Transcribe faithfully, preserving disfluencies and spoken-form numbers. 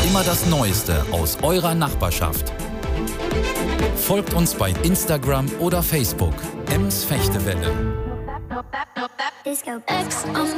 immer das Neueste aus eurer Nachbarschaft. Folgt uns bei Instagram oder Facebook. Ems Fechtewelle. Disco. Ex on